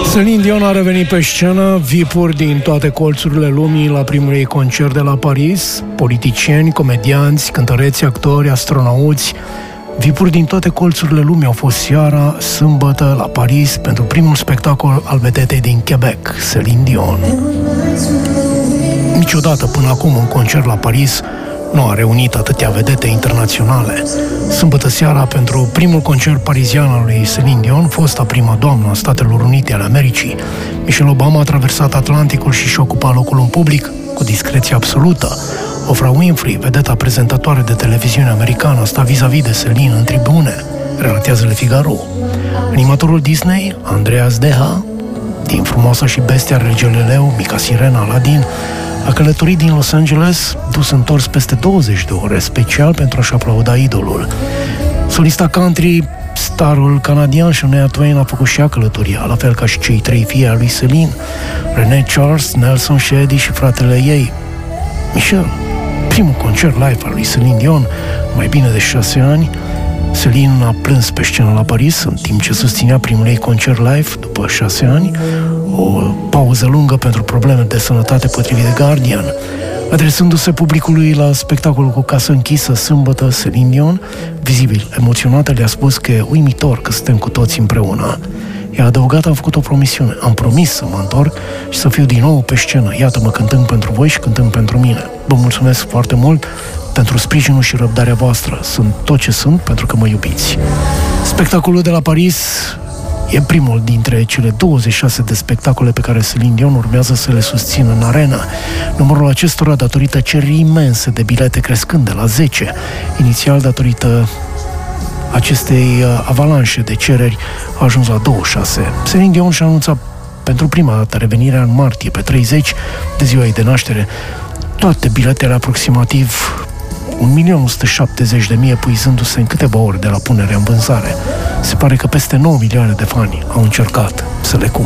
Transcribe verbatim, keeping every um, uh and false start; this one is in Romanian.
Celine Dion a revenit pe scenă, V I P-uri din toate colțurile lumii la primul ei concert de la Paris, politicieni, comedianți, cântăreți, actori, astronauți. V I P-uri din toate colțurile lumii au fost seara, sâmbătă, la Paris, pentru primul spectacol al vedetei din Quebec, Celine Dion. Niciodată până acum un concert la Paris nu a reunit atâtea vedete internaționale. Sâmbătă seara, pentru primul concert parizian al lui Celine Dion, fosta prima doamnă a Statelor Unite ale Americii, Michelle Obama a traversat Atlanticul și și-a ocupat locul în public cu discreție absolută. Oprah Winfrey, vedeta prezentatoare de televiziune americană, sta vis-a-vis de Celine în tribune, relatează Le Figaro. Animatorul Disney, Andreas Deha, din Frumoasa și Bestia, Regele Leu, Mica Sirena, Aladdin, a călătorit din Los Angeles, dus întors peste douăzeci de ore, special pentru a-și aplauda idolul. Solista country, starul canadian Shania Twain, a făcut și ea călătoria, la fel ca și cei trei fii ai lui Celine, René Charles, Nelson și Eddie și fratele ei, Michel. Primul concert live al lui Celine Dion, mai bine de șase ani. Celine a plâns pe scenă la Paris în timp ce susținea primul ei concert live după șase ani, o pauză lungă pentru probleme de sănătate potrivit de Guardian. Adresându-se publicului la spectacolul cu casă închisă sâmbătă, Celine Dion, vizibil emoționată, le-a spus că e uimitor că suntem cu toți împreună. I-a adăugat: am făcut o promisiune, am promis să mă întorc și să fiu din nou pe scenă. Iată-mă cântând pentru voi și cântând pentru mine. Vă mulțumesc foarte mult pentru sprijinul și răbdarea voastră. Sunt tot ce sunt pentru că mă iubiți. Spectacolul de la Paris e primul dintre cele douăzeci și șase de spectacole pe care Celine Dion urmează să le susțină în arenă. Numărul acestora, datorită cererii imense de bilete, crescând de la zece, inițial datorită acestei avalanșe de cereri, a ajuns la douăzeci și șase. Celine Dion și-a anunțat pentru prima dată revenirea în martie, pe treizeci, de ziua ei de naștere. Toate biletele, aproximativ un milion o sută șaptezeci de mii, epuizându-se în câteva ore de la punerea în vânzare. Se pare că peste nouă milioane de fani au încercat să le cumpere.